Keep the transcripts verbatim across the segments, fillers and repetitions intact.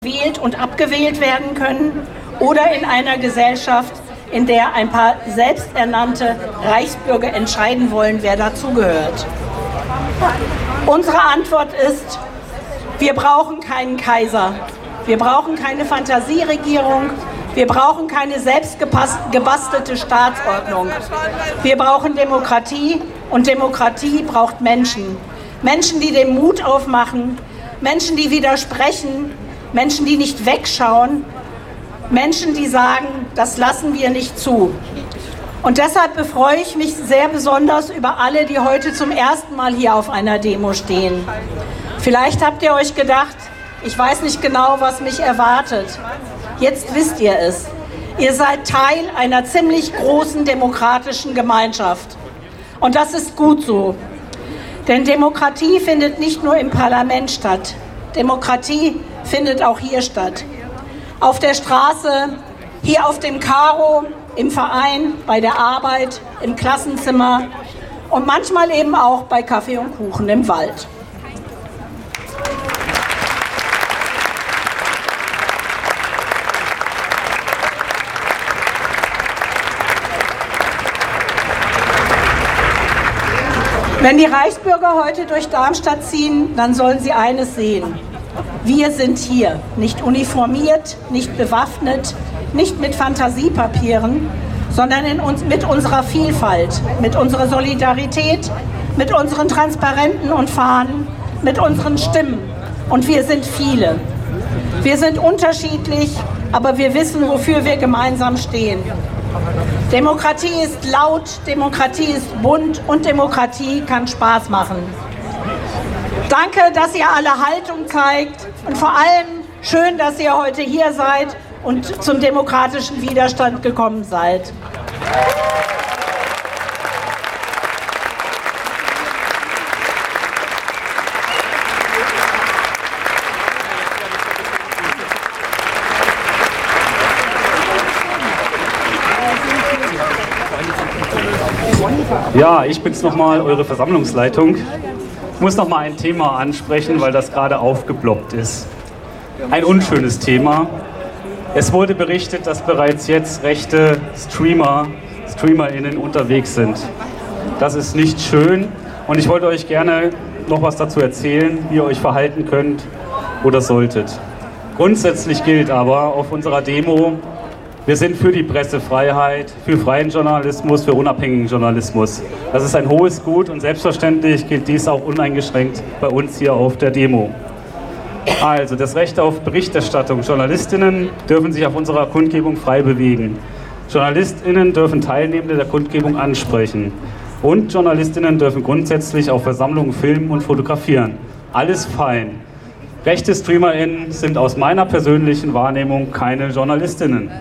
gewählt und abgewählt werden können oder in einer Gesellschaft, in der ein paar selbsternannte Reichsbürger entscheiden wollen, wer dazugehört. Unsere Antwort ist, wir brauchen keinen Kaiser, wir brauchen keine Fantasieregierung, wir brauchen keine selbstgebastelte Staatsordnung. Wir brauchen Demokratie und Demokratie braucht Menschen. Menschen, die den Mut aufmachen, Menschen, die widersprechen, Menschen, die nicht wegschauen, Menschen, die sagen, das lassen wir nicht zu. Und deshalb befreue ich mich sehr besonders über alle, die heute zum ersten Mal hier auf einer Demo stehen. Vielleicht habt ihr euch gedacht, ich weiß nicht genau, was mich erwartet. Jetzt wisst ihr es. Ihr seid Teil einer ziemlich großen demokratischen Gemeinschaft. Und das ist gut so. Denn Demokratie findet nicht nur im Parlament statt. Demokratie findet auch hier statt. Auf der Straße, hier auf dem Karo, im Verein, bei der Arbeit, im Klassenzimmer und manchmal eben auch bei Kaffee und Kuchen im Wald. Wenn die Reichsbürger heute durch Darmstadt ziehen, dann sollen sie eines sehen. Wir sind hier, nicht uniformiert, nicht bewaffnet, nicht mit Fantasiepapieren, sondern in uns, mit unserer Vielfalt, mit unserer Solidarität, mit unseren Transparenten und Fahnen, mit unseren Stimmen. Und wir sind viele. Wir sind unterschiedlich, aber wir wissen, wofür wir gemeinsam stehen. Demokratie ist laut, Demokratie ist bunt und Demokratie kann Spaß machen. Danke, dass ihr alle Haltung zeigt und vor allem schön, dass ihr heute hier seid und zum demokratischen Widerstand gekommen seid. Ja, ich bin's nochmal, eure Versammlungsleitung. Ich muss nochmal ein Thema ansprechen, weil das gerade aufgeploppt ist. Ein unschönes Thema. Es wurde berichtet, dass bereits jetzt rechte Streamer, StreamerInnen unterwegs sind. Das ist nicht schön und ich wollte euch gerne noch was dazu erzählen, wie ihr euch verhalten könnt oder solltet. Grundsätzlich gilt aber auf unserer Demo, wir sind für die Pressefreiheit, für freien Journalismus, für unabhängigen Journalismus. Das ist ein hohes Gut und selbstverständlich gilt dies auch uneingeschränkt bei uns hier auf der Demo. Also das Recht auf Berichterstattung. Journalistinnen dürfen sich auf unserer Kundgebung frei bewegen. Journalistinnen dürfen Teilnehmende der Kundgebung ansprechen. Und Journalistinnen dürfen grundsätzlich auf Versammlungen filmen und fotografieren. Alles fein. Rechte StreamerInnen sind aus meiner persönlichen Wahrnehmung keine Journalistinnen.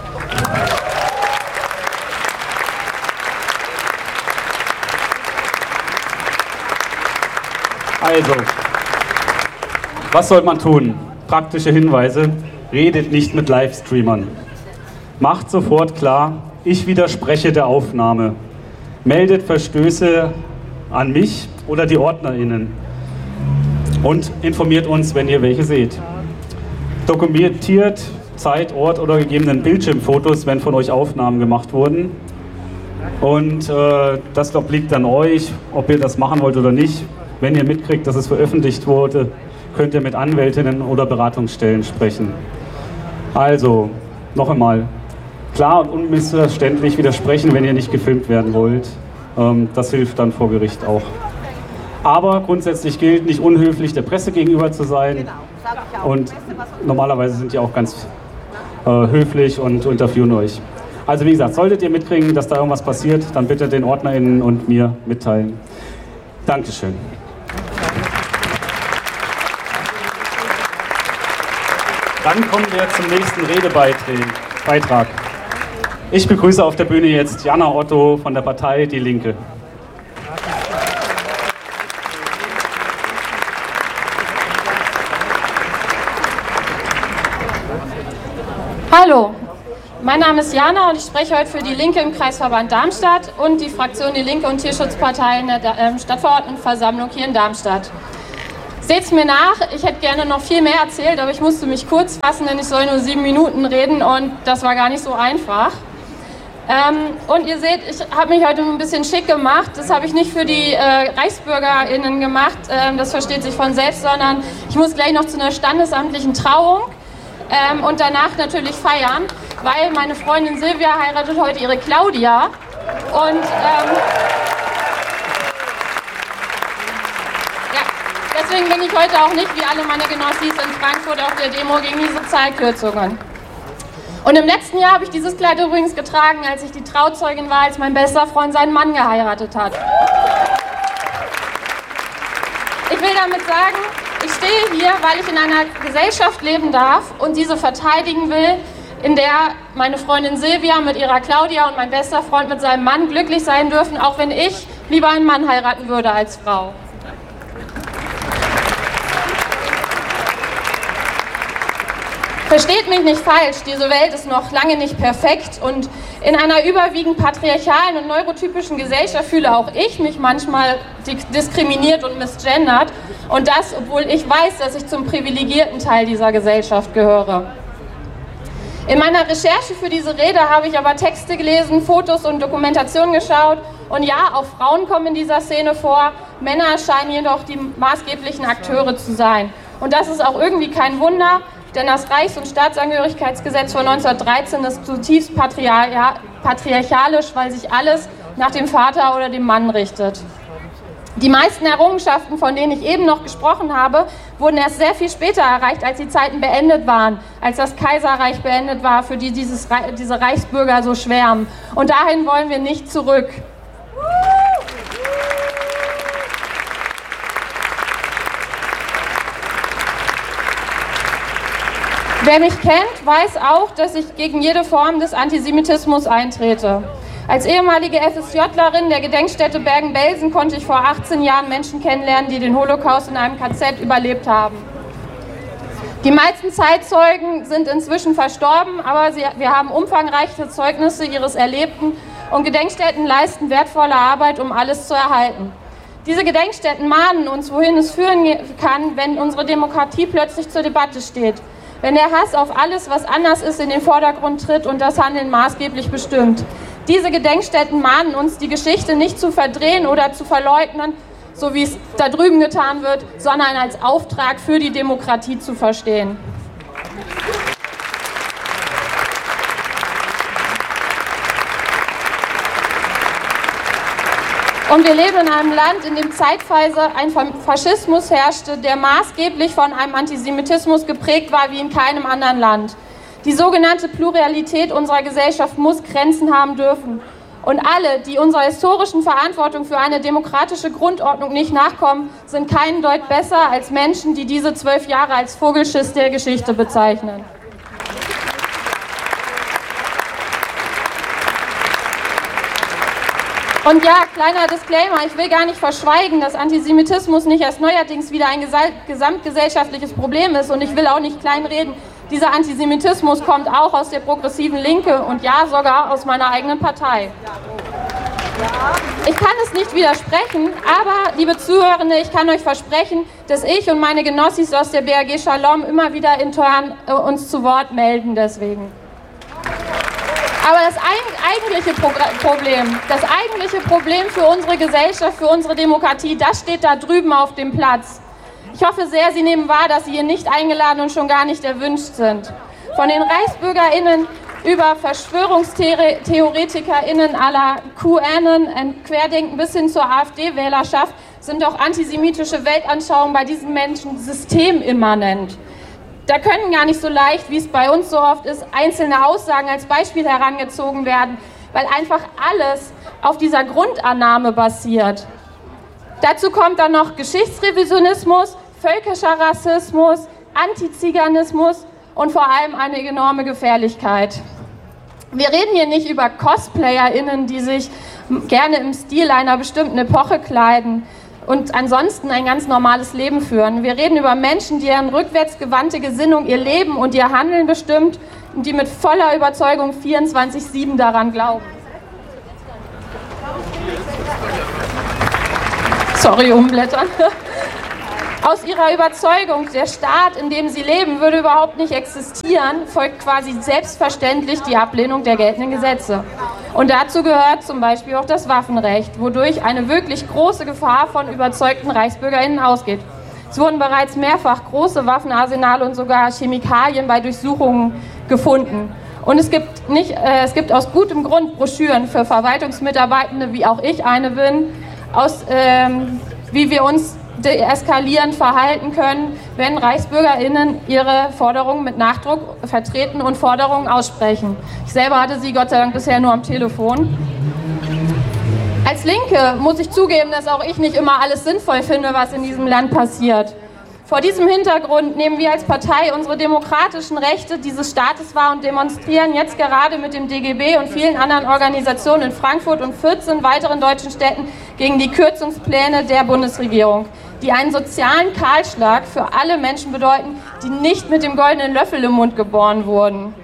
Also, was soll man tun? Praktische Hinweise. Redet nicht mit Livestreamern. Macht sofort klar, ich widerspreche der Aufnahme. Meldet Verstöße an mich oder die OrdnerInnen. Und informiert uns, wenn ihr welche seht. Dokumentiert Zeit, Ort oder gegebenen Bildschirmfotos, wenn von euch Aufnahmen gemacht wurden. Und äh, das obliegt an euch, ob ihr das machen wollt oder nicht. Wenn ihr mitkriegt, dass es veröffentlicht wurde, könnt ihr mit Anwältinnen oder Beratungsstellen sprechen. Also, noch einmal, klar und unmissverständlich widersprechen, wenn ihr nicht gefilmt werden wollt. Ähm, das hilft dann vor Gericht auch. Aber grundsätzlich gilt, nicht unhöflich der Presse gegenüber zu sein. Und normalerweise sind die auch ganz äh, höflich und interviewen euch. Also wie gesagt, solltet ihr mitkriegen, dass da irgendwas passiert, dann bitte den OrdnerInnen und mir mitteilen. Dankeschön. Dann kommen wir zum nächsten Redebeitrag. Ich begrüße auf der Bühne jetzt Jana Otto von der Partei Die Linke. Hallo, mein Name ist Jana und ich spreche heute für die Linke im Kreisverband Darmstadt und die Fraktion Die Linke und Tierschutzpartei in der Stadtverordnetenversammlung hier in Darmstadt. Seht's mir nach, ich hätte gerne noch viel mehr erzählt, aber ich musste mich kurz fassen, denn ich soll nur sieben Minuten reden und das war gar nicht so einfach. Ähm, und ihr seht, ich habe mich heute ein bisschen schick gemacht. Das habe ich nicht für die äh, ReichsbürgerInnen gemacht, ähm, das versteht sich von selbst, sondern ich muss gleich noch zu einer standesamtlichen Trauung ähm, und danach natürlich feiern, weil meine Freundin Silvia heiratet heute ihre Claudia. Und ähm, ja, deswegen bin ich heute auch nicht wie alle meine Genossis in Frankfurt auf der Demo gegen die Sozialkürzungen. Und im letzten Jahr habe ich dieses Kleid übrigens getragen, als ich die Trauzeugin war, als mein bester Freund seinen Mann geheiratet hat. Ich will damit sagen, ich stehe hier, weil ich in einer Gesellschaft leben darf und diese verteidigen will, in der meine Freundin Silvia mit ihrer Claudia und mein bester Freund mit seinem Mann glücklich sein dürfen, auch wenn ich lieber einen Mann heiraten würde als Frau. Versteht mich nicht falsch, diese Welt ist noch lange nicht perfekt und in einer überwiegend patriarchalen und neurotypischen Gesellschaft fühle auch ich mich manchmal diskriminiert und misgendert und das, obwohl ich weiß, dass ich zum privilegierten Teil dieser Gesellschaft gehöre. In meiner Recherche für diese Rede habe ich aber Texte gelesen, Fotos und Dokumentationen geschaut und ja, auch Frauen kommen in dieser Szene vor, Männer scheinen jedoch die maßgeblichen Akteure zu sein. Und das ist auch irgendwie kein Wunder, denn das Reichs- und Staatsangehörigkeitsgesetz von neunzehnhundertdreizehn ist zutiefst patriarchalisch, weil sich alles nach dem Vater oder dem Mann richtet. Die meisten Errungenschaften, von denen ich eben noch gesprochen habe, wurden erst sehr viel später erreicht, als die Zeiten beendet waren, als das Kaiserreich beendet war, für die dieses, diese Reichsbürger so schwärmen. Und dahin wollen wir nicht zurück. Wer mich kennt, weiß auch, dass ich gegen jede Form des Antisemitismus eintrete. Als ehemalige FSJlerin der Gedenkstätte Bergen-Belsen konnte ich vor achtzehn Jahren Menschen kennenlernen, die den Holocaust in einem K Z überlebt haben. Die meisten Zeitzeugen sind inzwischen verstorben, aber sie, wir haben umfangreiche Zeugnisse ihres Erlebten und Gedenkstätten leisten wertvolle Arbeit, um alles zu erhalten. Diese Gedenkstätten mahnen uns, wohin es führen kann, wenn unsere Demokratie plötzlich zur Debatte steht. Wenn der Hass auf alles, was anders ist, in den Vordergrund tritt und das Handeln maßgeblich bestimmt. Diese Gedenkstätten mahnen uns, die Geschichte nicht zu verdrehen oder zu verleugnen, so wie es da drüben getan wird, sondern als Auftrag für die Demokratie zu verstehen. Und wir leben in einem Land, in dem zeitweise ein Faschismus herrschte, der maßgeblich von einem Antisemitismus geprägt war wie in keinem anderen Land. Die sogenannte Pluralität unserer Gesellschaft muss Grenzen haben dürfen. Und alle, die unserer historischen Verantwortung für eine demokratische Grundordnung nicht nachkommen, sind keinen Deut besser als Menschen, die diese zwölf Jahre als Vogelschiss der Geschichte bezeichnen. Und ja, kleiner Disclaimer, ich will gar nicht verschweigen, dass Antisemitismus nicht erst neuerdings wieder ein gesamtgesellschaftliches Problem ist und ich will auch nicht kleinreden. Dieser Antisemitismus kommt auch aus der progressiven Linke und ja, sogar aus meiner eigenen Partei. Ich kann es nicht widersprechen, aber, liebe Zuhörende, ich kann euch versprechen, dass ich und meine Genossis aus der B A G Shalom immer wieder intern äh, uns zu Wort melden deswegen. Aber das eigentliche Problem, das eigentliche Problem für unsere Gesellschaft, für unsere Demokratie, das steht da drüben auf dem Platz. Ich hoffe sehr, Sie nehmen wahr, dass Sie hier nicht eingeladen und schon gar nicht erwünscht sind. Von den ReichsbürgerInnen über VerschwörungstheoretikerInnen à la QAnon und Querdenken bis hin zur AfD-Wählerschaft sind auch antisemitische Weltanschauungen bei diesen Menschen systemimmanent. Da können gar nicht so leicht, wie es bei uns so oft ist, einzelne Aussagen als Beispiel herangezogen werden, weil einfach alles auf dieser Grundannahme basiert. Dazu kommt dann noch Geschichtsrevisionismus, völkischer Rassismus, Antiziganismus und vor allem eine enorme Gefährlichkeit. Wir reden hier nicht über CosplayerInnen, die sich gerne im Stil einer bestimmten Epoche kleiden und ansonsten ein ganz normales Leben führen. Wir reden über Menschen, deren rückwärtsgewandte Gesinnung ihr Leben und ihr Handeln bestimmt und die mit voller Überzeugung vierundzwanzig sieben daran glauben. Sorry, umblättern. Aus ihrer Überzeugung, der Staat, in dem sie leben, würde überhaupt nicht existieren, folgt quasi selbstverständlich die Ablehnung der geltenden Gesetze. Und dazu gehört zum Beispiel auch das Waffenrecht, wodurch eine wirklich große Gefahr von überzeugten ReichsbürgerInnen ausgeht. Es wurden bereits mehrfach große Waffenarsenale und sogar Chemikalien bei Durchsuchungen gefunden. Und es gibt, nicht, äh, es gibt aus gutem Grund Broschüren für Verwaltungsmitarbeitende, wie auch ich eine bin, aus, ähm, wie wir uns deeskalierend verhalten können, wenn ReichsbürgerInnen ihre Forderungen mit Nachdruck vertreten und Forderungen aussprechen. Ich selber hatte sie Gott sei Dank bisher nur am Telefon. Als Linke muss ich zugeben, dass auch ich nicht immer alles sinnvoll finde, was in diesem Land passiert. Vor diesem Hintergrund nehmen wir als Partei unsere demokratischen Rechte dieses Staates wahr und demonstrieren jetzt gerade mit dem D G B und vielen anderen Organisationen in Frankfurt und vierzehn weiteren deutschen Städten gegen die Kürzungspläne der Bundesregierung, die einen sozialen Kahlschlag für alle Menschen bedeuten, die nicht mit dem goldenen Löffel im Mund geboren wurden.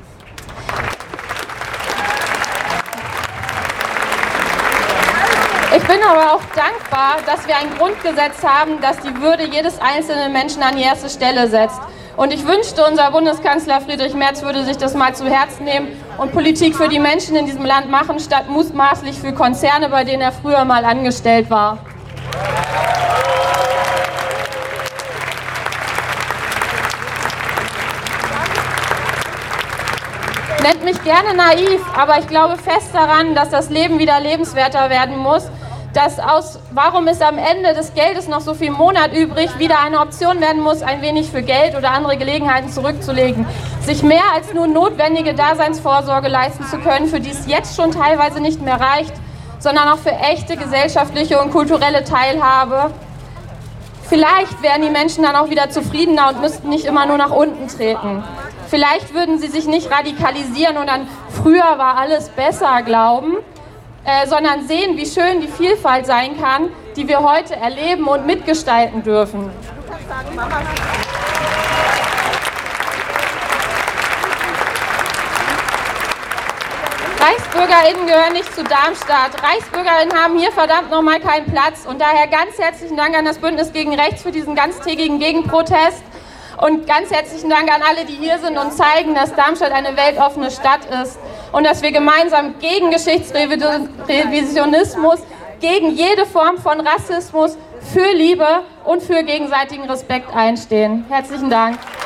Ich bin aber auch dankbar, dass wir ein Grundgesetz haben, das die Würde jedes einzelnen Menschen an die erste Stelle setzt. Und ich wünschte, unser Bundeskanzler Friedrich Merz würde sich das mal zu Herzen nehmen und Politik für die Menschen in diesem Land machen, statt mutmaßlich für Konzerne, bei denen er früher mal angestellt war. Nennt mich gerne naiv, aber ich glaube fest daran, dass das Leben wieder lebenswerter werden muss, dass aus, warum ist am Ende des Geldes noch so viel im Monat übrig, wieder eine Option werden muss, ein wenig für Geld oder andere Gelegenheiten zurückzulegen, sich mehr als nur notwendige Daseinsvorsorge leisten zu können, für die es jetzt schon teilweise nicht mehr reicht, sondern auch für echte gesellschaftliche und kulturelle Teilhabe. Vielleicht wären die Menschen dann auch wieder zufriedener und müssten nicht immer nur nach unten treten. Vielleicht würden sie sich nicht radikalisieren und an früher war alles besser glauben, äh, sondern sehen, wie schön die Vielfalt sein kann, die wir heute erleben und mitgestalten dürfen. ReichsbürgerInnen gehören nicht zu Darmstadt. ReichsbürgerInnen haben hier verdammt nochmal keinen Platz. Und daher ganz herzlichen Dank an das Bündnis gegen Rechts für diesen ganztägigen Gegenprotest. Und ganz herzlichen Dank an alle, die hier sind und zeigen, dass Darmstadt eine weltoffene Stadt ist. Und dass wir gemeinsam gegen Geschichtsrevisionismus, gegen jede Form von Rassismus, für Liebe und für gegenseitigen Respekt einstehen. Herzlichen Dank.